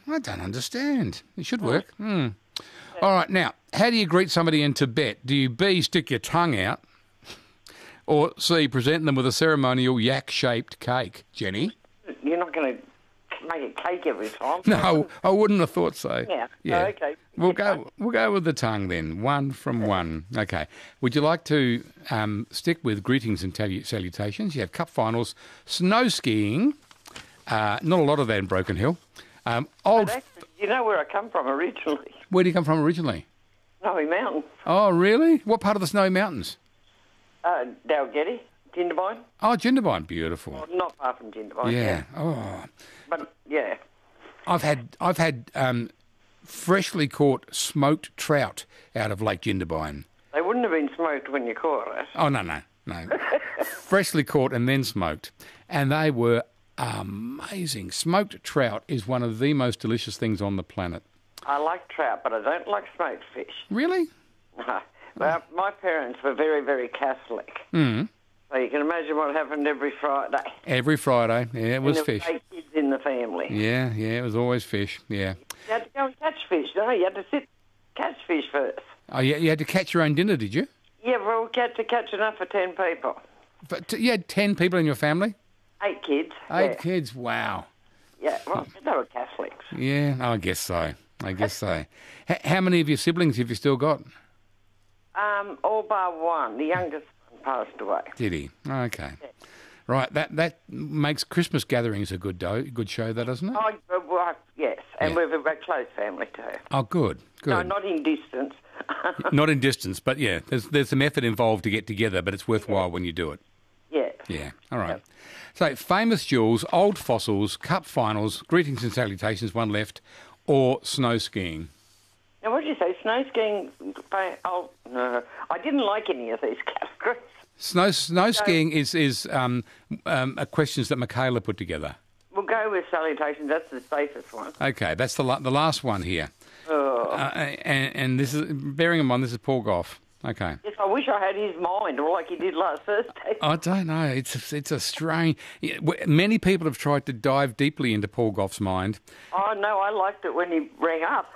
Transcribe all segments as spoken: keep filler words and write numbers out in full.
I don't understand. It should work. Hmm. All right, now, how do you greet somebody in Tibet? Do you B, stick your tongue out, or C, present them with a ceremonial yak-shaped cake? Jenny? You're not going to make a cake every time. No, I wouldn't have thought so. Yeah. Yeah. Oh, okay. We'll go. We'll go with the tongue then. One from one. Okay. Would you like to um, stick with greetings and talu- salutations? You have cup finals, snow skiing. Uh, not a lot of that in Broken Hill. Um, old. But actually, you know where I come from originally? Where do you come from originally? Snowy Mountain. Oh, really? What part of the Snowy Mountains? Uh, Dalgety, Jindabyne. Oh, Jindabyne. Beautiful. Well, not far from Jindabyne. Yeah. Yeah. Oh. But yeah. I've had I've had um, freshly caught smoked trout out of Lake Jindabyne. They wouldn't have been smoked when you caught it. Oh, no, no, no. Freshly caught and then smoked. And they were amazing. Smoked trout is one of the most delicious things on the planet. I like trout, but I don't like smoked fish. Really? No. Well, my parents were very, very Catholic. Mm. So you can imagine what happened every Friday. Every Friday. Yeah, it was and there fish. were eight kids in the family. Yeah, yeah, it was always fish. Yeah. You had to go and catch fish, no? You had to sit catch fish first. Oh, yeah, you had to catch your own dinner, did you? Yeah, well, we had to catch enough for ten people. But t- you had ten people in your family? Eight kids. Eight yeah. kids, wow. Yeah, well, they were Catholics. Yeah, I guess so. I guess so. H- how many of your siblings have you still got? Um, all bar one. The youngest one passed away. Did he? Okay. Right, that that makes Christmas gatherings a good do- good show, that doesn't it? Oh, uh, well, yes, and Yeah. we're a very close family too. Oh, good, good. No, not in distance. Not in distance, but yeah, there's there's some effort involved to get together, but it's worthwhile when you do it. Yeah. Yeah, all right. Yep. So, famous jewels, old fossils, cup finals, greetings and salutations, one left, or snow skiing. Now, what did you say? Snow skiing? By, oh, no. I didn't like any of these categories. Snow snow skiing is is um, um, a questions that Michaela put together. We'll go with salutations. That's the safest one. Okay, that's the la- the last one here. Oh. Uh, and, and this is, bearing in mind, this is Paul Goff. Okay. Yes, I wish I had his mind, or like he did last Thursday. I don't know. It's a, it's a strange. Many people have tried to dive deeply into Paul Goff's mind. Oh, no, I liked it when he rang up.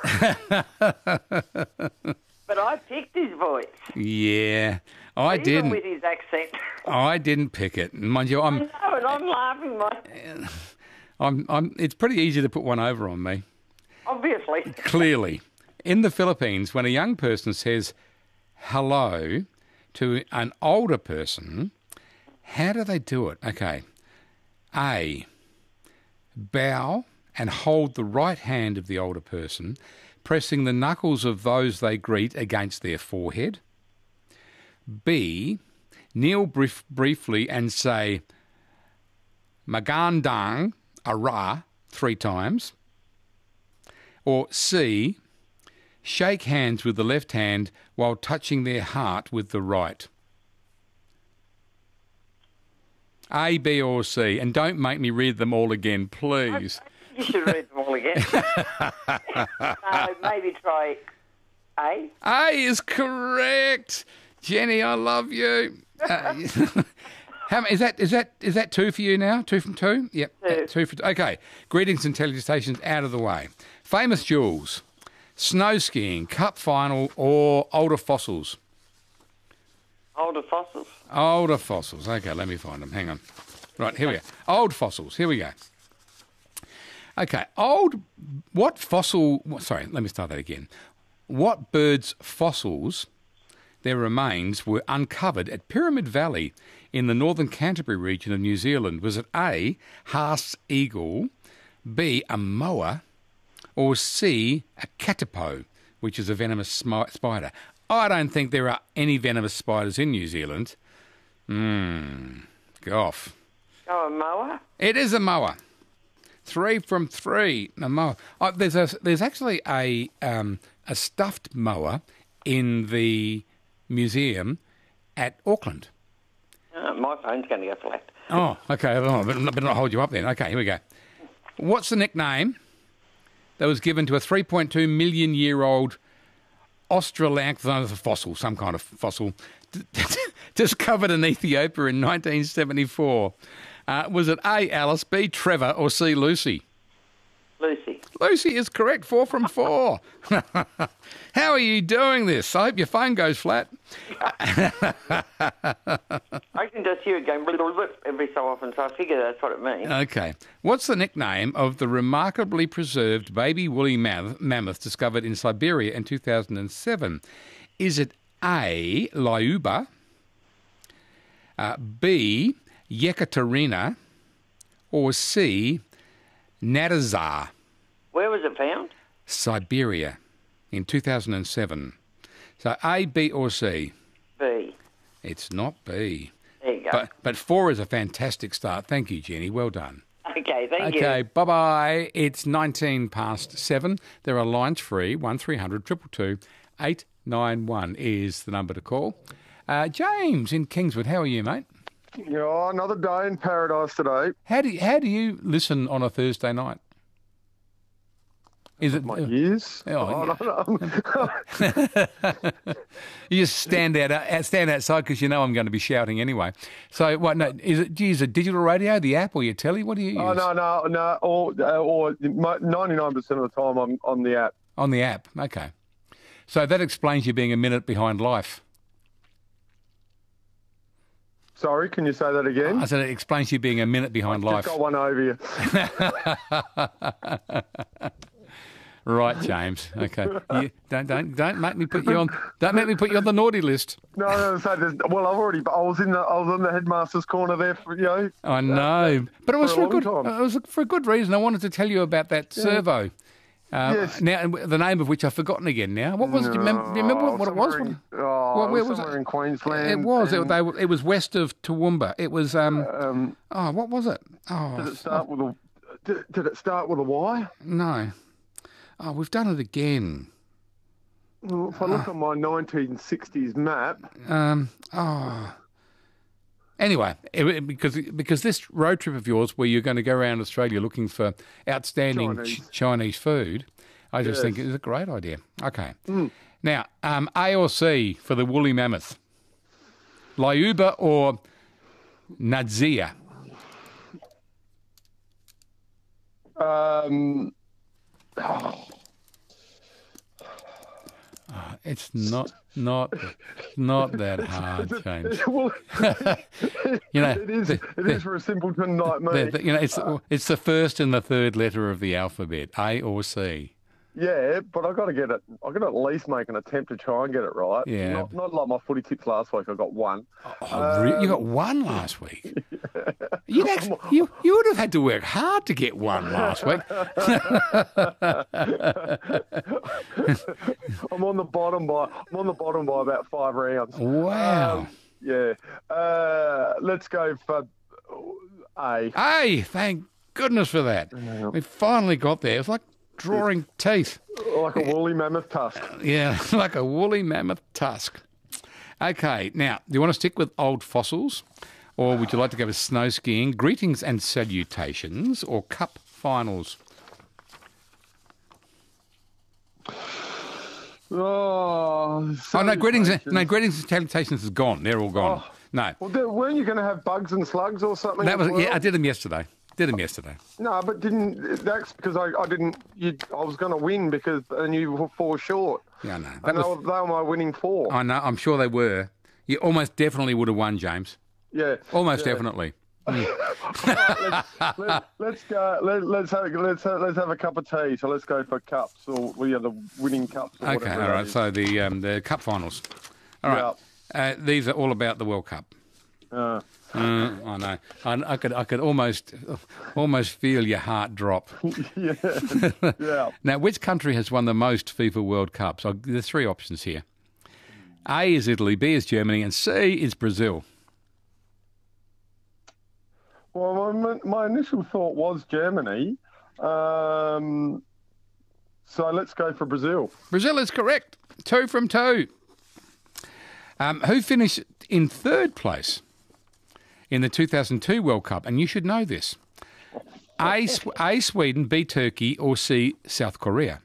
But I picked his voice. Yeah, I Even didn't. with his accent. I didn't pick it. Mind you, I I'm. know, and I'm laughing. My... I'm. I'm. It's pretty easy to put one over on me. Obviously. Clearly, in the Philippines, when a young person says hello to an older person, how do they do it? Okay. A, bow and hold the right hand of the older person, pressing the knuckles of those they greet against their forehead. B, kneel brief, briefly and say, Magandang Ara, three times. Or C, shake hands with the left hand while touching their heart with the right. A, B or C. And don't make me read them all again, please. You should read them all again. No, maybe try A. A is correct. Jenny, I love you. Uh, how, is that is that is that two for you now? Two from two? Yep. Two. Two for two. Okay. Greetings and salutations out of the way. Famous jewels, snow skiing, cup final, or older fossils? Older fossils. Older fossils. Okay, let me find them. Hang on. Right, here we go. Old fossils. Here we go. Okay, old. What fossil? Sorry, let me start that again. What birds' fossils, their remains, were uncovered at Pyramid Valley in the northern Canterbury region of New Zealand? Was it A, Haast's eagle, B, a moa, or C, a katipo, which is a venomous smi- spider? I don't think there are any venomous spiders in New Zealand. Hmm, Goff. Oh, a mower? It is a moa. Three from three. A moa. Oh, there's a there's actually a um, a stuffed moa in the museum at Auckland. Uh, my phone's going to go flat. Oh, okay. Oh, but not, but not hold you up then. Okay, here we go. What's the nickname that was given to a three point two million year old Australanthodon fossil, some kind of fossil, discovered in Ethiopia in nineteen seventy-four? Uh, was it A, Alice, B, Trevor, or C, Lucy? Lucy. Lucy is correct, four from four. How are you doing this? I hope your phone goes flat. I can just hear it going blip, blip, blip every so often, so I figure that's what it means. Okay. What's the nickname of the remarkably preserved baby woolly mammoth, mammoth discovered in Siberia in two thousand seven? Is it A, Lyuba, uh, B, Yekaterina, or C, Nadazar? Where was it found? Siberia in two thousand seven. So A, B, or C? B. It's not B. There you go. But, but four is a fantastic start. Thank you, Jenny. Well done. Okay, thank you. Okay, bye-bye. It's nineteen past seven. There are lines free. one three hundred two two two eight nine one is the number to call. Uh, James in Kingswood, how are you, mate? Yeah, another day in paradise today. How do you, how do you listen on a Thursday night? Is it My ears. Oh, yeah. You just stand out uh, stand outside because you know I'm going to be shouting anyway. So what? No, is it? Do you use a digital radio, the app, or your telly? What do you use? Oh no, no, no. Or uh, or ninety-nine percent of the time I'm on the app. On the app. Okay. So that explains you being a minute behind life. Sorry, can you say that again? I said it explains you being a minute behind I've life. got one over you. Right, James. Okay. You, don't don't don't make me put you on. Don't make me put you on the naughty list. No, no. So there's, well, I've already. I was in the. I was in the headmaster's corner there for you know. I know, but it was for, for a a good. long time. It was for a good reason. I wanted to tell you about that servo. Uh, Yes. Now, the name of which I've forgotten again. Now, what was it? Do you remember, do you remember what, what it was? Somewhere in- What- oh, what- where it was was somewhere it? in Queensland. It was. It, and, they, were- it was west of Toowoomba. It was. Um. um, Oh, what was it? Oh, did it start with a? Did, did it start with a Y? no. Oh, we've done it again. Well, if I look on my nineteen sixties map, Um. Oh. Anyway, it- it- because because this road trip of yours, where you're going to go around Australia looking for outstanding Chinese. Ch- Chinese food, I just Yes. think it's a great idea. Okay. Now, um, A or C for the woolly mammoth? Lyuba or Nadzia? um, It's not not not that hard, James. well, You know, it is. the- It is for a simpleton like me. the- the- you know, it's it's the first and the third letter of the alphabet, A or C. Yeah, but I got to get it. I got to at least make an attempt to try and get it right. Yeah. Not, not like my footy tips last week. I got one. Oh, re- you got one last week. You'd actually, you you would have had to work hard to get one last week. I'm on the bottom by. I'm on the bottom by about five rounds. Wow. Um, yeah. Uh, let's go for A. Hey, thank goodness for that. We finally got there. It was like drawing teeth. Like a woolly mammoth tusk. Yeah, like a woolly mammoth tusk. Okay, now, do you want to stick with old fossils? Or would you like to go with snow skiing, greetings and salutations, or cup finals? Oh, Oh, no, greetings, salutations. no, greetings and salutations is gone. They're all gone. Oh. No, Well, then, weren't you going to have bugs and slugs or something? that as was, well? yeah, I did them yesterday. Did them yesterday. No, but didn't. That's because I, I didn't. You, I was going to win because and you were four short. Yeah, I know. That And they, was, were, they were my winning four. I know, I'm sure they were. You almost definitely would have won, James. yeah. Almost yeah. definitely. Let, let's go. Let, let's have let's have, let's have a cup of tea. So let's go for cups or we are the winning cups. Or Okay, whatever all that right. is. So the um, the cup finals. All right. Uh, these are all about the World Cup. Uh, Uh, I know. I, I could I could almost almost feel your heart drop. yeah. yeah. Now, which country has won the most FIFA World Cups? Oh, there's three options here. A is Italy, B is Germany, and C is Brazil. Well, my, my initial thought was Germany. Um, so let's go for Brazil. Brazil is correct. Two from two. Um, who finished in third place in the two thousand two World Cup? And you should know this. A, Sw- A Sweden, B Turkey, or C South Korea?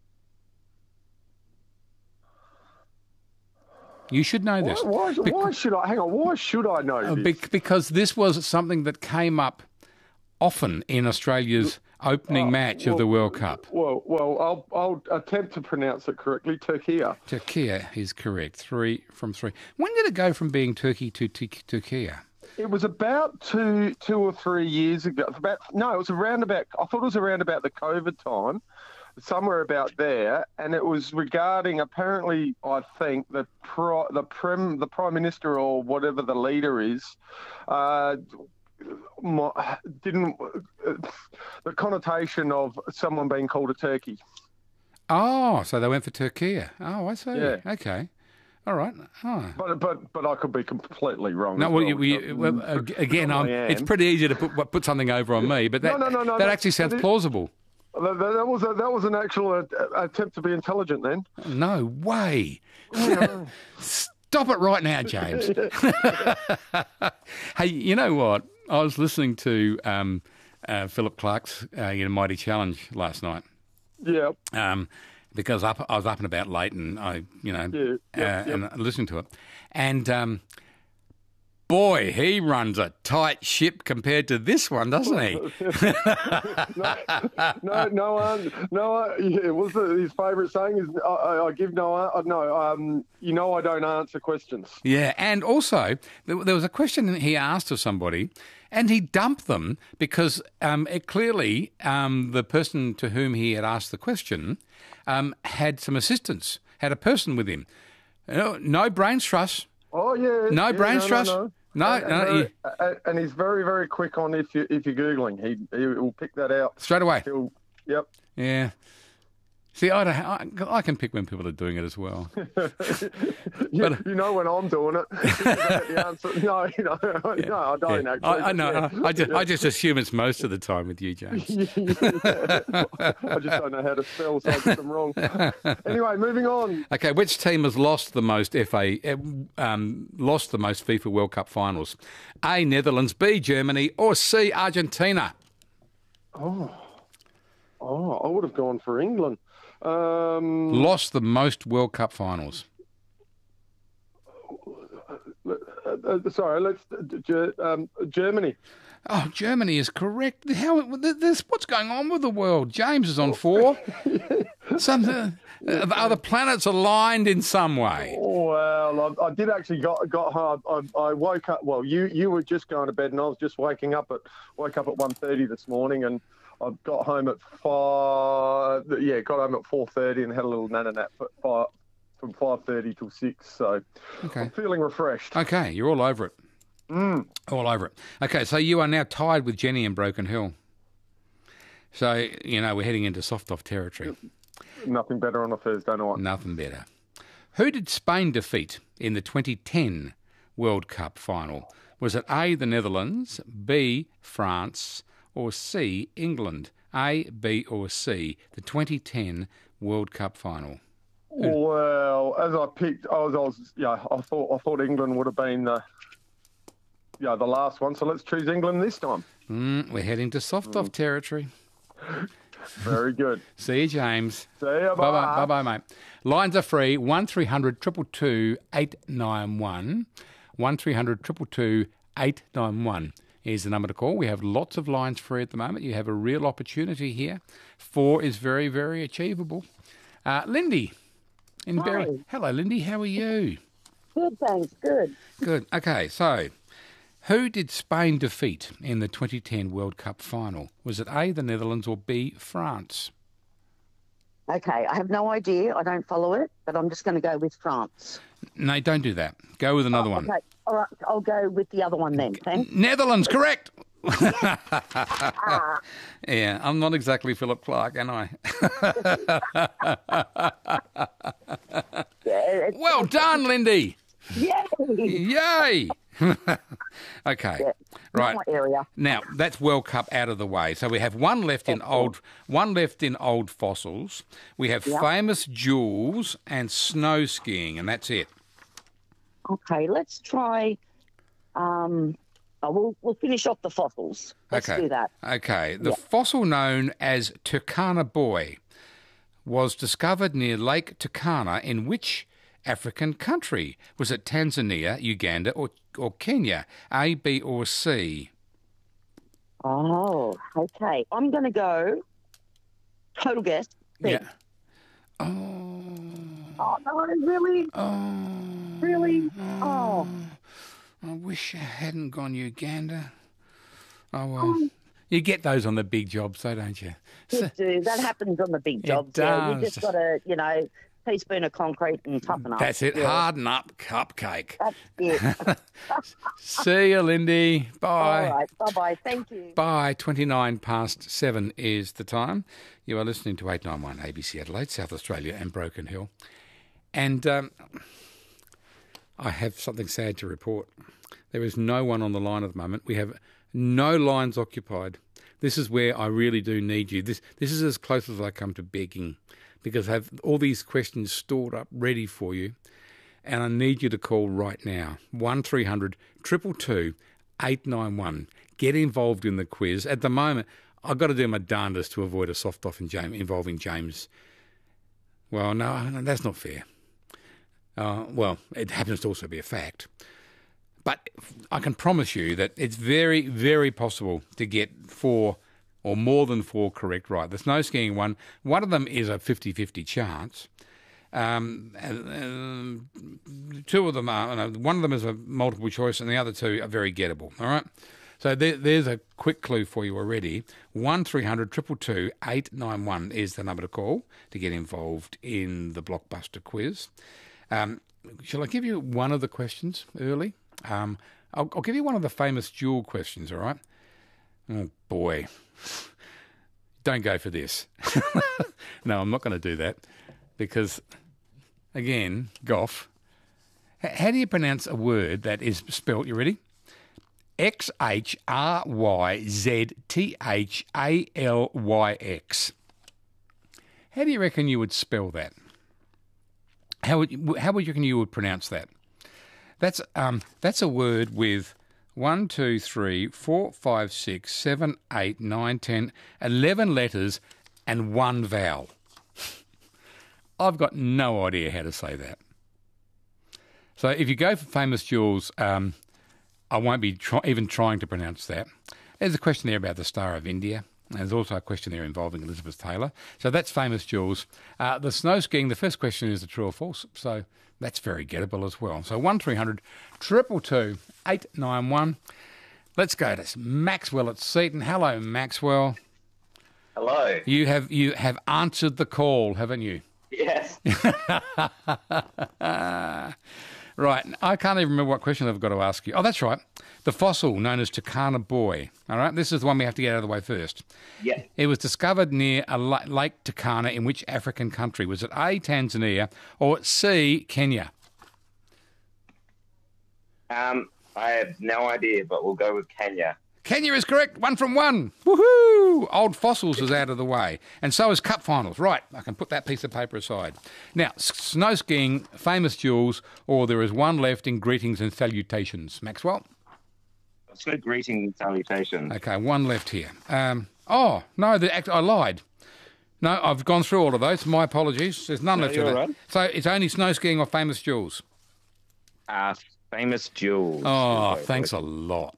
You should know this. Why, why, Bec- why should I? Hang on. Why should I know Uh, this? bec- because this was something that came up often in Australia's opening Oh, match of well- the World Cup. Well, well, I'll I'll attempt to pronounce it correctly. Turkey. Turkey is correct. Three from three. When did it go from being Turkey to Turkey? It was about two two or three years ago. About no, it was around about. I thought it was around about the COVID time, somewhere about there, and it was regarding apparently, I think the pro, the prem the prime minister or whatever the leader is, uh, my, didn't uh, the connotation of someone being called a turkey. Oh, so they went for Turkey. Oh, I see. Yeah. Okay. All right. Oh. But but but I could be completely wrong. No, as well, well, you, which you, I- well ag- again, I I'm, am. it's pretty easy to put put something over on me, but that No, no, no, no, that that- actually sounds that is- plausible. That, that that was a, that was an actual uh, attempt to be intelligent then. No way. Stop it right now, James. Hey, you know what? I was listening to um, uh, Philip Clark's uh, you know, Mighty Challenge last night. Yeah. Um, because up, I was up and about late, and I, you know, Yeah, yep, uh, and listening to it, and um, boy, he runs a tight ship compared to this one, doesn't he? no, no, no one, no one. Yeah, what's the, his favourite saying is, I, I, I give no, uh, no, um, you know, I don't answer questions. Yeah, and also there, there was a question he asked of somebody, and he dumped them because um, it clearly um, the person to whom he had asked the question um, had some assistance, had a person with him. No, no brains trust. Oh yeah. No yeah, brains no, trust. No, No, and, no, and, very, you- uh, and he's very, very quick on if you if you're googling, he he will pick that out. Straight away. He'll, yep. Yeah. See, I, don't, I, I can pick when people are doing it as well. You, But- you know when I'm doing it. Because I get the answer. No, you know, no, I don't Yeah. actually. I, I know. Yeah. I, just, I just assume it's most of the time with you, James. I just don't know how to spell, so I get them wrong. Anyway, moving on. Okay, which team has lost the most F A uh, um, lost the most FIFA World Cup finals? A. Netherlands, B. Germany, or C. Argentina? Oh, I would have gone for England. Um, Lost the most World Cup finals. uh, uh, sorry, let's Ge- um, Germany. Oh, Germany is correct. How? This, what's going on with the world? James is on four. Some uh, the other planets aligned in some way. Well, I, I did actually got got hard. I, I woke up. Well, you you were just going to bed, and I was just waking up at woke up at one thirty this morning, and I got home at five. Yeah, got home at four thirty, and had a little nana nap at five, from five thirty till six. So Okay. I'm feeling refreshed. Okay, you're all over it. Mm. All over it. Okay, so you are now tied with Jenny and Broken Hill. So, you know, we're heading into soft-off territory. Nothing better on a Thursday night. Nothing better. Who did Spain defeat in the twenty ten World Cup final? Was it A, the Netherlands, B, France, or C, England? A, B, or C, the twenty ten World Cup final? Well, as I picked, I was, I was, yeah, I thought, I thought England would have been the, yeah, the last one. So let's choose England this time. Mm, we're heading to soft-off territory. Very good. See you, James. See ya, Bye bye, bye. bye bye, mate. Lines are free. One three hundred two two two eight nine one. One three hundred two two two eight nine one is the number to call. We have lots of lines free at the moment. You have a real opportunity here. Four is very, very achievable. Uh, Lindy in Berry. Hi. Hello, Lindy. How are you? Good, thanks. Good. Good. Okay, so who did Spain defeat in the twenty ten World Cup final? Was it A, the Netherlands, or B, France? Okay, I have no idea. I don't follow it, but I'm just going to go with France. No, don't do that. Go with another one. Okay, all right. I'll go with the other one then. Thanks. Netherlands, correct. Ah, Yeah, I'm not exactly Philip Clark, am I? yeah, it's- Well done, Lindy. Yay! Yay. Okay, Yeah, right. not my area. Now, that's World Cup out of the way. So we have one left in old one left in old fossils. We have Yeah. famous jewels and snow skiing, and that's it. Okay, let's try. Um, oh, we'll we'll finish off the fossils. Let's Okay. do that. Okay. The Yeah. fossil known as Turkana Boy was discovered near Lake Turkana in which African country? Was it Tanzania, Uganda, or, or Kenya? A, B, or C? Oh, okay. I'm going to go total guess. B. Yeah. Oh. Oh, no, really? Oh. Really? Oh. I wish I hadn't gone Uganda. Oh, well. You get those on the big jobs, though, don't you? You So, do. That happens on the big It jobs. Yeah, you does. just got to, you know, teaspoon of concrete and toughen up. that's it. Yeah, Harden up, cupcake. That's it. See you, Lindy. Bye. All right. Bye-bye. Thank you. Bye. twenty-nine past seven is the time. You are listening to eight ninety-one A B C Adelaide, South Australia and Broken Hill. And um, I have something sad to report. There is no one on the line at the moment. We have no lines occupied. This is where I really do need you. This this is as close as I come to begging, because I have all these questions stored up ready for you, and I need you to call right now. one three hundred two two two eight nine one. Get involved in the quiz. At the moment, I've got to do my darndest to avoid a soft off in James, involving James. Well, no, no that's not fair. Uh, well, it happens to also be a fact. But I can promise you that it's very, very possible to get four or more than four correct right. The snow skiing one, one of them is a fifty-fifty chance. Um, and, uh, two of them are, no, one of them is a multiple choice and the other two are very gettable, all right? So there, there's a quick clue for you already. one three hundred two two two eight nine one is the number to call to get involved in the Blockbuster quiz. Um, shall I give you one of the questions early? Um, I'll, I'll give you one of the famous duel questions, all right? Oh, boy. Don't go for this. No, I'm not going to do that because, again, Goff, h- how do you pronounce a word that is spelt, you ready? X H R Y Z T H A L Y X. How do you reckon you would spell that? How would you, how would you reckon you would pronounce that? That's um that's a word with one, two, three, four, five, six, seven, eight, nine, ten, eleven letters and one vowel. I've got no idea how to say that. So if you go for famous jewels, um, I won't be try- even trying to pronounce that. There's a question there about the Star of India. There's also a question there involving Elizabeth Taylor. So that's famous jewels. Uh, the snow skiing, the first question is the true or false. So that's very gettable as well. So one three hundred two two two eight nine one. Let's go to Maxwell at Seaton. Hello, Maxwell. Hello. You have you have answered the call, haven't you? Yes. Right. I can't even remember what question I've got to ask you. Oh, that's right. The fossil known as Turkana Boy. All right. This is the one we have to get out of the way first. Yeah. It was discovered near a la- Lake Turkana in which African country? Was it A, Tanzania, or C, Kenya? Um, I have no idea, but we'll go with Kenya. Kenya is correct. One from one. Woohoo! Old fossils is out of the way. And so is cup finals. Right, I can put that piece of paper aside. Now, s- snow skiing, famous jewels, or there is one left in greetings and salutations. Maxwell? Let's go greeting and salutation. Okay, one left here. Um, oh, no, the act- I lied. No, I've gone through all of those. My apologies. There's none No, left you're of that. right. So it's only snow skiing or famous jewels. Uh, famous jewels. Oh, We'll go thanks with. a lot.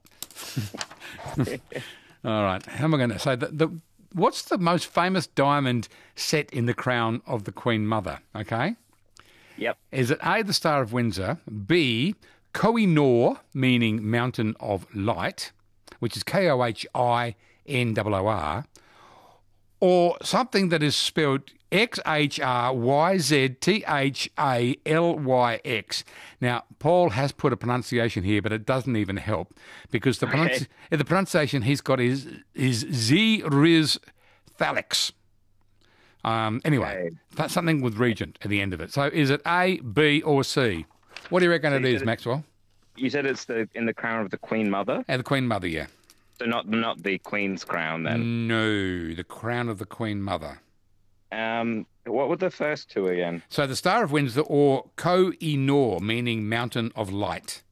All right. How am I going to say that? The, what's the most famous diamond set in the crown of the Queen Mother? Okay. Yep. Is it A, the Star of Windsor, B, Koh-i-Noor, meaning Mountain of Light, which is K O H I N O O R, or something that is spelled X H R Y Z T H A L Y X. Now, Paul has put a pronunciation here, but it doesn't even help because the, pronunci- Okay. the pronunciation he's got is, is Z-Riz Thalix. Um, anyway, Okay. that's something with regent at the end of it. So is it A, B, or C? What do you reckon it you is, said it- Maxwell? You said it's the in the crown of the Queen Mother, And the Queen Mother, yeah. so not not the Queen's crown then. No, the crown of the Queen Mother. Um, what were the first two again? So the Star of Windsor or Koh-i-Noor, meaning Mountain of Light.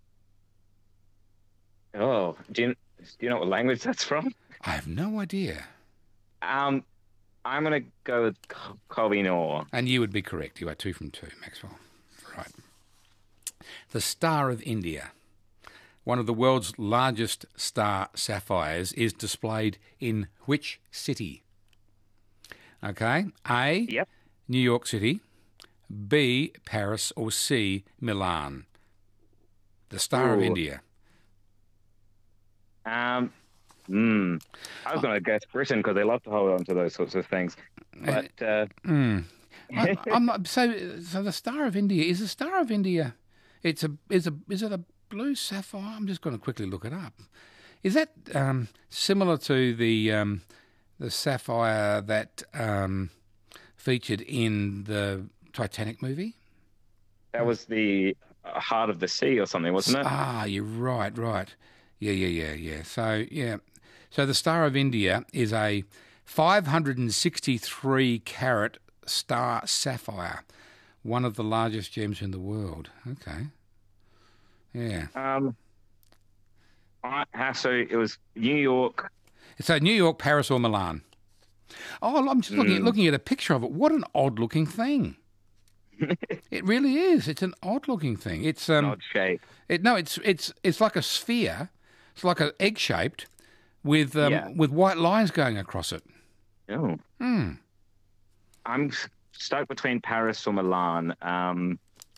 Oh, do you do you know what language that's from? I have no idea. Um, I'm gonna go with Ko- Koh-i-Noor. And you would be correct. You are two from two, Maxwell. Right. The Star of India. one of the world's largest star sapphires, is displayed in which city? Okay. A, Yep. New York City. B, Paris. Or C, Milan. The Star of Ooh. India. Um, hmm. I was going to guess Britain because they love to hold on to those sorts of things. But uh, Mm. I, I'm not, so, so the Star of India, is the Star of India, it's a, is a, is it a blue sapphire? I'm just going to quickly look it up. Is that um, similar to the um, the sapphire that um, featured in the Titanic movie? that was the uh, heart of the sea or something, wasn't it? Ah, you're right, right. Yeah, yeah, yeah, yeah. So, yeah. So the Star of India is a five hundred sixty-three carat star sapphire, one of the largest gems in the world. Okay. Yeah. Um, I, uh, so it was New York. So New York, Paris, or Milan? Oh, I'm just looking at, Mm. looking at a picture of it. What an odd-looking thing! It really is. It's an odd-looking thing. It's um, Odd shape. it no, it's it's it's like a sphere. It's like an egg-shaped with um, Yeah. with white lines going across it. Oh. Hmm. I'm s- stuck between Paris or Milan. Um,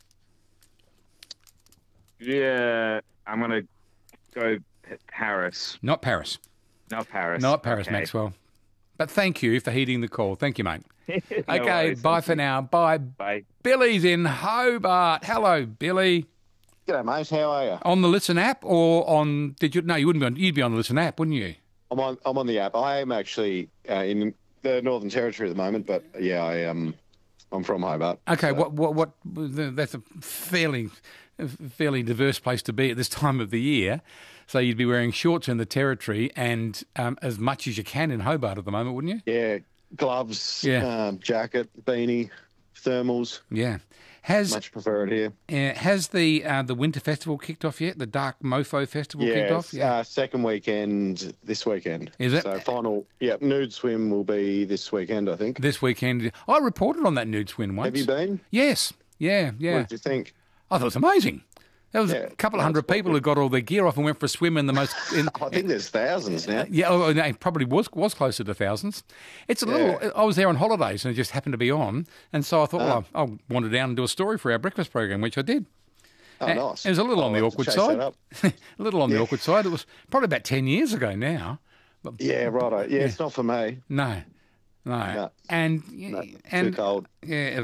yeah, I'm going to go P- Paris. Not Paris. Not Paris. Not Paris, Okay. Maxwell. But thank you for heeding the call. Thank you, mate. No Okay, worries. bye for now. Bye. Bye. Billy's in Hobart. Hello, Billy. G'day, mate. How are you? On the Listen app or on? Did you? No, you wouldn't be on. You'd be on the Listen app, wouldn't you? I'm on. I'm on the app. I am actually uh, in the Northern Territory at the moment, but yeah, I um, I'm from Hobart. Okay. so- What? What? What? That's a fairly, fairly diverse place to be at this time of the year. So you'd be wearing shorts in the Territory and um, as much as you can in Hobart at the moment, wouldn't you? Yeah, gloves, Yeah. um, jacket, beanie, thermals. Yeah. Has Much prefer it here. uh, has the uh, the Winter Festival kicked off yet? The Dark Mofo Festival kicked Yeah, off? it's, uh, second weekend this weekend. Is it? So final. Yeah, nude swim will be this weekend, I think. This weekend. I reported on that nude swim once. Have you been? Yes. Yeah, What yeah. did you think? I thought it was amazing. There was Yeah, a couple of no, hundred it's people who got all their gear off and went for a swim in the most. In, I think there's thousands now. yeah, oh, no, it probably was was closer to thousands. It's a little. Yeah. I was there on holidays and it just happened to be on, and so I thought, Ah. well, I'll, I'll wander down and do a story for our breakfast program, which I did. Oh, Uh, nice. It was a little I'll on the have to awkward chase side. that up. a little on the Yeah. awkward side. It was probably about ten years ago now. But Yeah, righto. Yeah, it's not for me. no, no, No. and No, and too cold. yeah,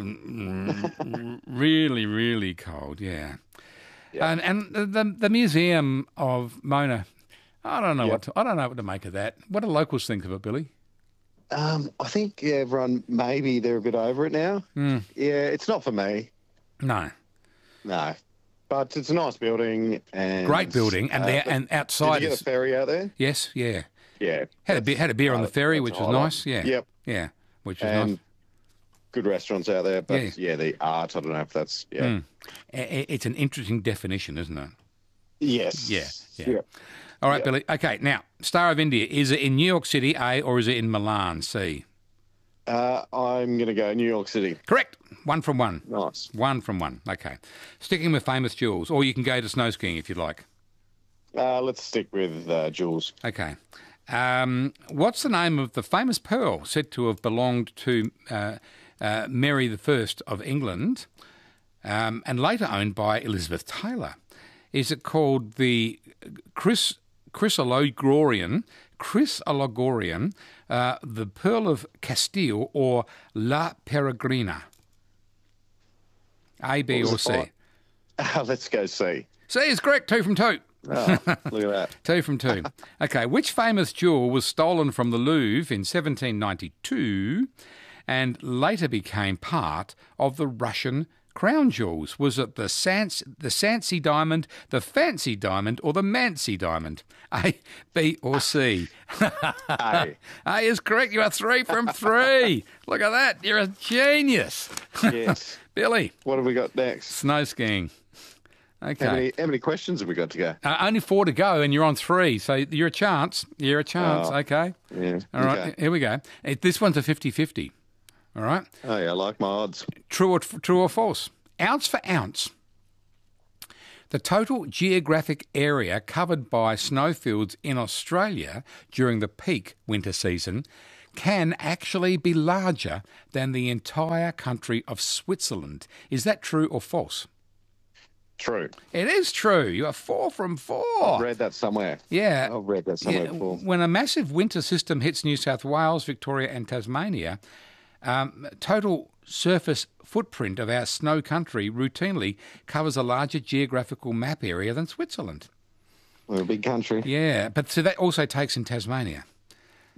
mm, really, really cold. Yeah. Yeah. And and the the museum of Mona, I don't know Yeah. what to, I don't know what to make of that. What do locals think of it, Billy? Um, I think yeah, everyone maybe they're a bit over it now. Mm. Yeah, it's not for me. No, No, but it's a nice building and great building, and uh, there but and Did outside you get is a ferry out there? yes, yeah. Yeah, Had a beer, had a beer on the uh, ferry, that's which a was highlight. nice. Yeah, Yep. yeah, which was and nice. good restaurants out there. But Yeah. yeah, the art. I don't know if that's yeah. Mm. I- I- It's an interesting definition, isn't it? Yes. Yeah, yeah. Yeah. All right, Yeah. Billy. Okay, now Star of India. Is it in New York City, A, or is it in Milan, C? Uh, I'm gonna go New York City. Correct. One from one. Nice. One from one. Okay. Sticking with famous jewels, or you can go to snow skiing if you'd like. Uh, let's stick with uh, Jules. Okay. Um, what's the name of the famous pearl said to have belonged to uh, uh, Mary the First of England um, and later owned by Elizabeth Taylor? Is it called the Chris Chrysologorian, Chrysologorian, uh, the Pearl of Castile, or La Peregrina? A, B, What or was C? the fi- Uh, let's go C. C is correct. Two from two. Oh, look at that. Two from two. Okay, which famous jewel was stolen from the Louvre in seventeen ninety-two and later became part of the Russian crown jewels? Was it the Sans, the Sancy diamond, the Fancy diamond, or the Mancy diamond? A, B, or C? A. A is correct. You are three from three. Look at that. You're a genius. Yes. Billy, What have we got next? snow skiing. Okay. How many, how many questions have we got to go? Uh, only four to go, and you're on three, so you're a chance. You're a chance, Oh. okay? Yeah. All right, okay. here we go. It, this one's a fifty-fifty, all right? Oh, yeah, I like my odds. True or, true or false? Ounce for ounce, The total geographic area covered by snowfields in Australia during the peak winter season can actually be larger than the entire country of Switzerland. Is that true or false? True. It is true. You are four from four. I've read that somewhere. Yeah. I've read that somewhere Yeah, before. when a massive winter system hits New South Wales, Victoria and Tasmania, um, total surface footprint of our snow country routinely covers a larger geographical map area than Switzerland. We're a big country. Yeah, but so that also takes in Tasmania.